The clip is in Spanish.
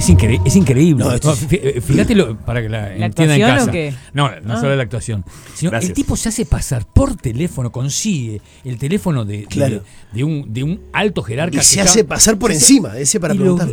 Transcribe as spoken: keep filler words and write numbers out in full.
Es, incre es increíble. No, No, esto es... Fíjate lo, para que la, ¿La entienda en actuación casa. o qué? No, no Ah. solo la actuación. Sino Gracias. el tipo se hace pasar por teléfono, consigue el teléfono de, Claro. de, de, un, de un alto jerarca. Y que se está- hace pasar por se- encima, ese para y lo- preguntar.